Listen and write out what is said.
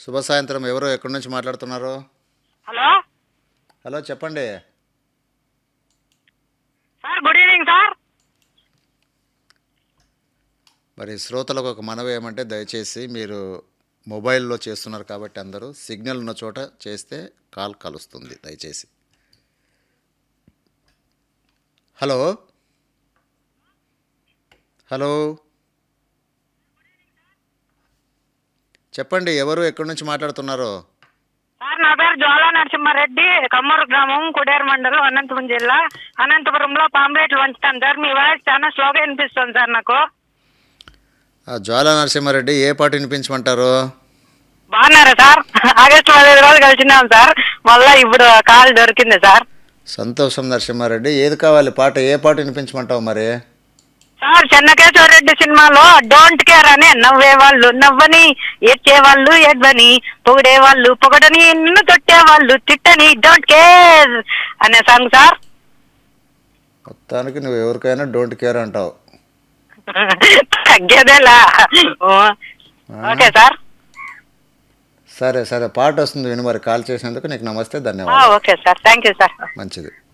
శుభ సాయంత్రం. ఎవరు ఎక్కడి నుంచి మాట్లాడుతున్నారు? హలో హలో, చెప్పండి. Sir, good evening sir. మరి శ్రోతలకు ఒక మనవి ఏమంటే, దయచేసి మీరు మొబైల్లో చేస్తున్నారు కాబట్టి అందరూ సిగ్నల్ ఉన్న చోట చేస్తే కాల్ కలుస్తుంది దయచేసి. హలో హలో, చెప్పండి. ఎవరు ఎక్కడి నుంచి మాట్లాడుతున్నారు? సార్, నా పేరు జ్వాలా నరసింహారెడ్డి, కమ్మూరు గ్రామం, కుడేరు మండలం, అనంతపురం జిల్లా. అనంతపురంలో పాంప్లెట్లు వంచుతాను సార్. మీ వాయిస్ చాలా స్లోగా వినిపిస్తుంది సార్ నాకు. జ్వాలా నరసింహారెడ్డి, ఏ పాట వినిపించమంటారు? బాగున్నారా సార్? ఆగస్టు 15 రోజులు కలిసినాం సార్. మళ్ళా ఇప్పుడు కాల్ దొరికింది సార్. సంతోషం నరసింహారెడ్డి. ఏది కావాలి పాట? ఏ పాట వినిపించమంటావు మరి? సార్, చెన్నకేశ్వర రెడ్డి సినిమాలో డోంట్ కేర్ అనే నవ్వేవాళ్ళు నవ్వని, ఏడ్చేవాళ్ళు ఏడ్వని, పొగిడేవాళ్ళు పొగడని, నిన్ను తొట్టేవాళ్ళు తిట్టని, డోంట్ కేర్ అనే సాంగ్ సార్. మొత్తానికి నువ్వు ఎవరికైనా డోంట్ కేర్ అంటావు. తగ్గేదేలా. Okay sir. సరే సరే, పాట వస్తుంది విను. మరి కాల్ చేసినందుకు నీకు నమస్తే, ధన్యవాదాలు. Okay sir, thank you sir. మంచిది.